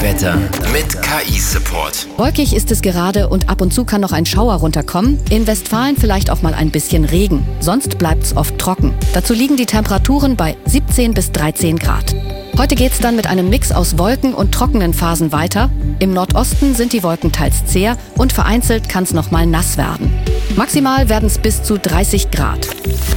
Wetter mit KI-Support. Wolkig ist es gerade und ab und zu kann noch ein Schauer runterkommen. In Westfalen vielleicht auch mal ein bisschen Regen. Sonst bleibt's oft trocken. Dazu liegen die Temperaturen bei 17 bis 13 Grad. Heute geht's dann mit einem Mix aus Wolken und trockenen Phasen weiter. Im Nordosten sind die Wolken teils zäh und vereinzelt kann's noch mal nass werden. Maximal werden's bis zu 30 Grad.